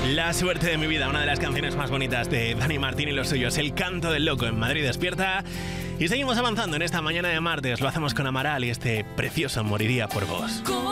La suerte de mi vida, una de las canciones más bonitas de Dani Martín y los suyos, El canto del loco en Madrid Despierta. Y seguimos avanzando en esta mañana de martes, lo hacemos con Amaral y este precioso Moriría por vos.